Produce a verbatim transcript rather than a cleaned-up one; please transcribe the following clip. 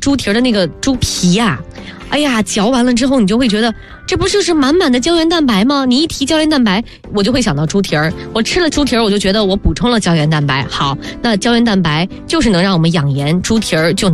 猪蹄儿的那个猪皮呀、啊，哎呀，嚼完了之后，你就会觉得这不就是满满的胶原蛋白吗？你一提胶原蛋白，我就会想到猪蹄儿。我吃了猪蹄儿，我就觉得我补充了胶原蛋白。好，那胶原蛋白就是能让我们养颜，猪蹄儿就能